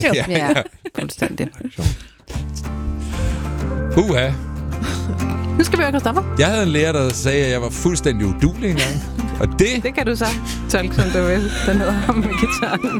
Jo. Ja, fuldstændig. Puha. Nu skal vi høre Christoffer. Jeg havde en lærer, der sagde, at jeg var fuldstændig uduelig engang. Og det... Det kan du så tolke, som du vil. Den hedder ham med gitaren.